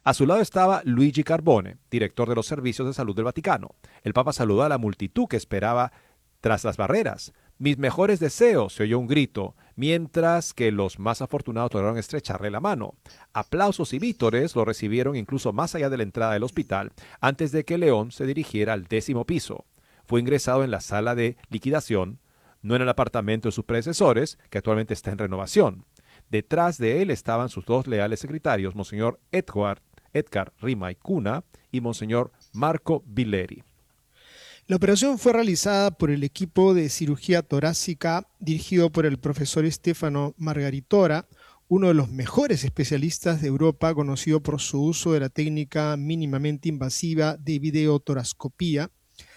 A su lado estaba Luigi Carbone, director de los servicios de salud del Vaticano. El Papa saludó a la multitud que esperaba tras las barreras. Mis mejores deseos, se oyó un grito, mientras que los más afortunados lograron estrecharle la mano. Aplausos y vítores lo recibieron incluso más allá de la entrada del hospital, antes de que León se dirigiera al 10º piso. Fue ingresado en la sala de liquidación, no en el apartamento de sus predecesores, que actualmente está en renovación. Detrás de él estaban sus dos leales secretarios, Monseñor Edgar Rimay Cuna y Monseñor Marco Villeri. La operación fue realizada por el equipo de cirugía torácica dirigido por el profesor Stefano Margaritora, uno de los mejores especialistas de Europa, conocido por su uso de la técnica mínimamente invasiva de videotorascopía.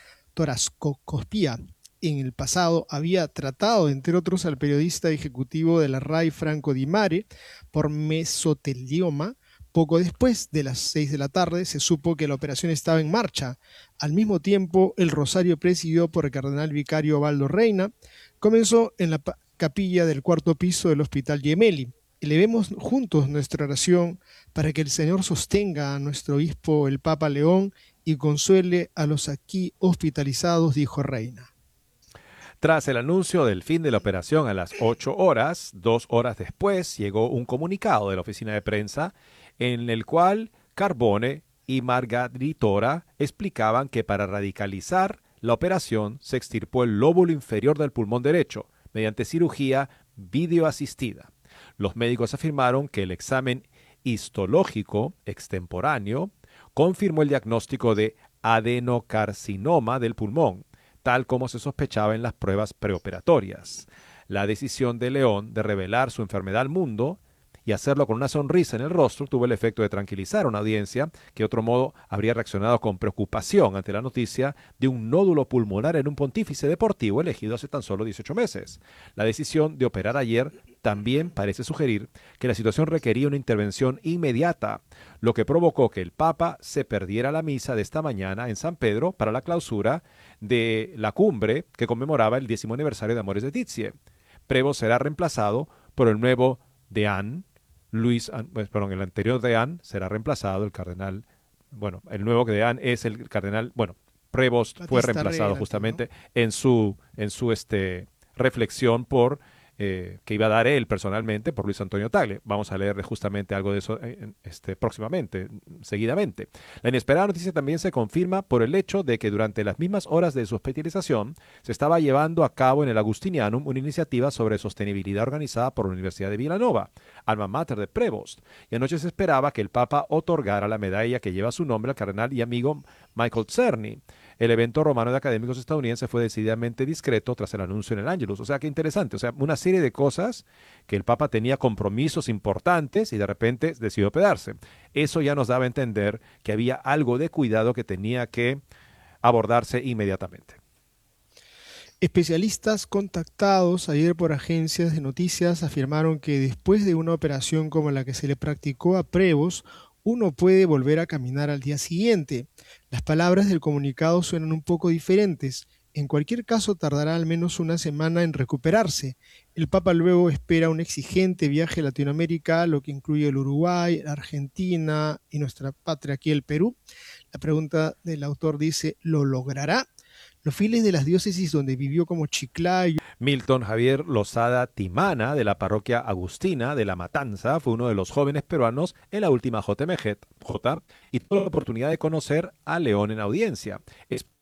En el pasado había tratado, entre otros, al periodista ejecutivo de la RAI Franco Di Mare por mesotelioma. Poco después de las 6 de la tarde se supo que la operación estaba en marcha. Al mismo tiempo, el rosario presidido por el cardenal vicario Baldo Reina comenzó en la capilla del 4º piso del Hospital Gemelli. Elevemos juntos nuestra oración para que el Señor sostenga a nuestro obispo, el Papa León, y consuele a los aquí hospitalizados, dijo Reina. Tras el anuncio del fin de la operación a las 8 horas, 2 horas después llegó un comunicado de la oficina de prensa en el cual Carbone y Margaritora explicaban que para radicalizar la operación se extirpó el lóbulo inferior del pulmón derecho mediante cirugía videoasistida. Los médicos afirmaron que el examen histológico extemporáneo confirmó el diagnóstico de adenocarcinoma del pulmón, tal como se sospechaba en las pruebas preoperatorias. La decisión de León de revelar su enfermedad al mundo y hacerlo con una sonrisa en el rostro tuvo el efecto de tranquilizar a una audiencia que de otro modo habría reaccionado con preocupación ante la noticia de un nódulo pulmonar en un pontífice deportivo elegido hace tan solo 18 meses. La decisión de operar ayer también parece sugerir que la situación requería una intervención inmediata, lo que provocó que el Papa se perdiera la misa de esta mañana en San Pedro para la clausura de la cumbre que conmemoraba el 10º aniversario de Amores Laetitia. Prevost será reemplazado por el nuevo deán, el anterior deán será reemplazado, el cardenal, el nuevo deán es el cardenal, Prevost fue reemplazado justamente, ¿no?, en su reflexión por que iba a dar él personalmente por Luis Antonio Tagle. Vamos a leer justamente algo de eso próximamente, seguidamente. La inesperada noticia también se confirma por el hecho de que durante las mismas horas de su hospitalización se estaba llevando a cabo en el Agustinianum una iniciativa sobre sostenibilidad organizada por la Universidad de Villanova, alma mater de Prevost, y anoche se esperaba que el Papa otorgara la medalla que lleva su nombre al cardenal y amigo Michael Czerny. El evento romano de académicos estadounidenses fue decididamente discreto tras el anuncio en el Angelus. O sea, qué interesante. O sea, una serie de cosas que el Papa tenía compromisos importantes y de repente decidió hospedarse. Eso ya nos daba a entender que había algo de cuidado que tenía que abordarse inmediatamente. Especialistas contactados ayer por agencias de noticias afirmaron que después de una operación como la que se le practicó a Prevost, uno puede volver a caminar al día siguiente. Las palabras del comunicado suenan un poco diferentes. En cualquier caso, tardará al menos una semana en recuperarse. El Papa luego espera un exigente viaje a Latinoamérica, lo que incluye el Uruguay, la Argentina y nuestra patria aquí, el Perú. La pregunta del autor dice, ¿lo logrará? Los fieles de las diócesis donde vivió como Chiclayo. Milton Javier Lozada Timana, de la parroquia Agustina de La Matanza, fue uno de los jóvenes peruanos en la última JMJ y tuvo la oportunidad de conocer a León en audiencia. Es